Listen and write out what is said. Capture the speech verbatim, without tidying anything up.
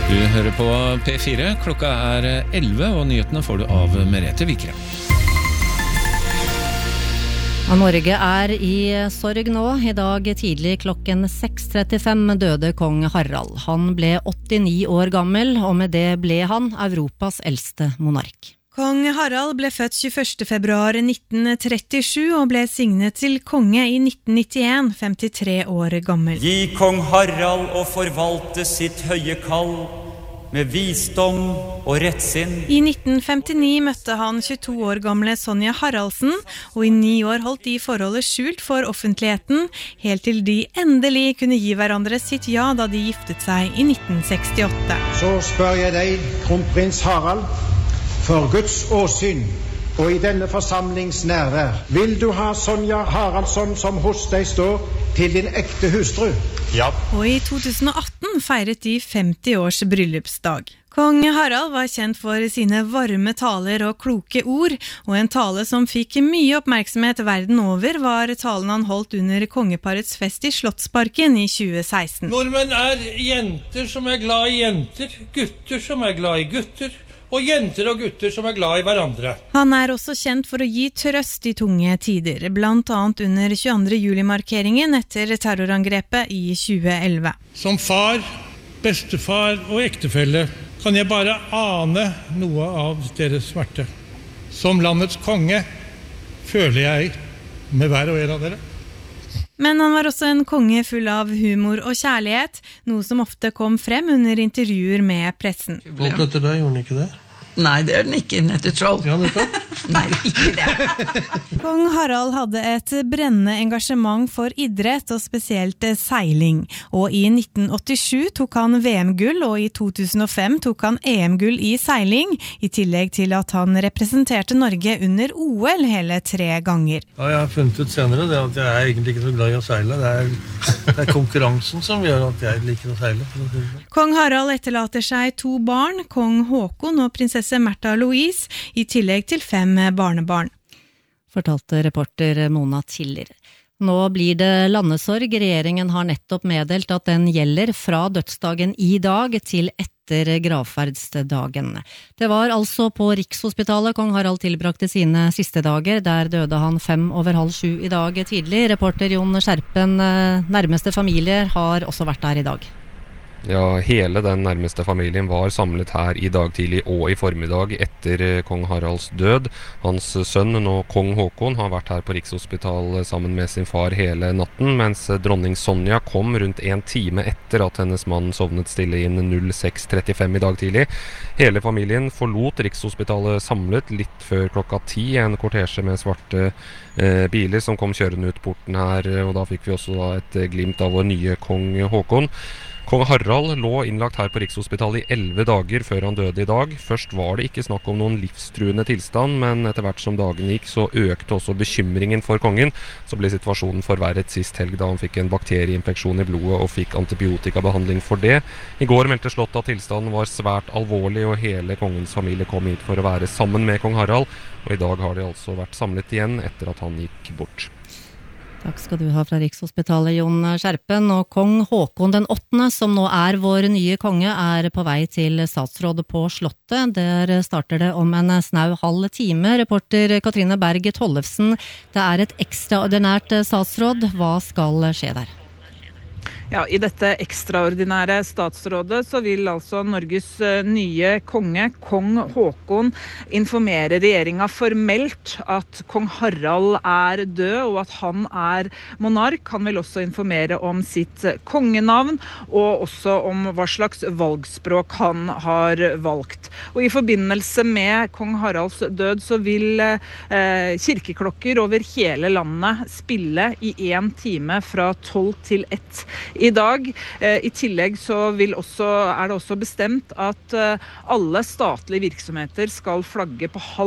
Du hører på P fire, klokka er elleve, og nyhetene får du av Merete Vikre. Norge er i sorg nå. I dag tidlig klokken seks trettifem døde kong Harald. Han ble åttini år gammel, og med det ble han Europas eldste monark. Kong Harald ble født tjueførste februar nitten trettisju og ble signet til konge i nitten nittien, femtitre år gammel. Gi kong Harald å forvalte sitt høye kall med visdom og rettsinn. I nitten femtini møtte han tjueto år gamle Sonja Haraldsen, og i ni år holdt de forholdet skjult for offentligheten, helt til de endelig kunne gi hverandre sitt ja da de giftet seg i nitten sekstiåtte. Så spør jeg deg, kronprins Harald, for Guds åsyn og i denne forsamlings nærvær, vil du ha Sonja Haraldsson som hos deg står til din ekte hustru? Ja. Og i to tusen og atten feiret de femti års bryllupsdag. Kong Harald var kjent for sine varme taler og kloke ord, og en tale som fikk mye oppmerksomhet verden over var talen han holdt under kongeparets fest i Slottsparken i tjue seksten. Nordmenn er jenter som er glad i jenter, gutter som er glad i gutter, og jenter og gutter som er glad i hverandre. Han er også kjent for å gi trøst i tunge tider, blant annet under tjueandre juli-markeringen etter terrorangrepet i tjue elleve. Som far, bestefar og ektefelle kan jeg bare ane noe av deres smerte. Som landets konge føler jeg med hver og en av dere. Men han var også en konge full av humor og kjærlighet, noe som ofte kom frem under intervjuer med pressen. Alt etter deg, gjorde han ikke det? Nei, det er den ikke, etter troll. Ja, dette? Nei, ikke det. Kong Harald hadde et brennende engasjement for idrett og spesielt seiling. Og i nitten åttisju tok han V M-gull, og i to tusen og fem tok han E M-gull i seiling, i tillegg til at han representerte Norge under O L hele tre ganger. Ja, jeg har funnet ut senere det at jeg er egentlig ikke så glad i å seile. Det er, det er konkurransen som gjør at jeg liker å seile. Kong Harald etterlater seg to barn, kong Håkon og prinsesse Märtha Louise, i tillegg til fem barnebarn. Fortalte reporter Mona Tiller. Nå blir det landesorg. Regjeringen har nettopp meddelt at den gjelder fra dødsdagen i dag til etter gravferdsdagen. Det var altså på Rikshospitalet kong Harald tilbrakte sine siste dager. Der døde han fem over halv sju i dag tidlig. Reporter Jon Skjerpen, nærmeste familier har også vært der i dag. Ja, hele den nærmeste familien var samlet her i dag tidlig og i formiddag etter kong Haralds død. Hans sønn, nå kong Håkon, har vært her på Rikshospitalet sammen med sin far hele natten, mens dronning Sonja kom rundt en time etter at hennes mann sovnet stille inn null seks trettifem i dag tidlig. Hele familien forlot Rikshospitalet samlet litt før klokka ti, en kortesje med svarte eh, biler som kom kjørende ut porten her, og da fikk vi også da, et glimt av vår nye kong Håkon. Kong Harald lå innlagt her på Rikshospitalet i elleve dager før han døde i dag. Først var det ikke snakk om noen livstruende tilstand, men etter hvert som dagen gikk så økte også bekymringen for kongen. Så ble situasjonen forverret sist helg da han fikk en bakterieinfeksjon i blodet og fikk antibiotikabehandling for det. I går meldte Slottet at tilstanden var svært alvorlig, og hele kongens familie kom hit for å være sammen med kong Harald. Og i dag har de altså vært samlet igjen etter at han gikk bort. Takk skal du ha fra Rikshospitalet, Jon Skjerpen. Og kong Håkon den åttende, som nå er vår nye konge, er på vei til statsrådet på Slottet. Der starter det om en snau halv time. Reporter Katrine Berg Tollefsen, det er et ekstraordinært statsråd. Hva skal skje der? Ja, I dette ekstraordinære statsrådet så vil altså Norges nye konge, kong Håkon, informere regjeringen formelt at kong Harald er død og at han er monark. Han vil også informere om sitt kongenavn og også om hva slags valgspråk han har valgt. Og i forbindelse med kong Haralds død så vil eh, kirkeklokker over hele landet spille i en time fra tolv til ett i dag. I tillegg så vil også, er det også bestemt at alle statlige virksomheter skal flagge på halv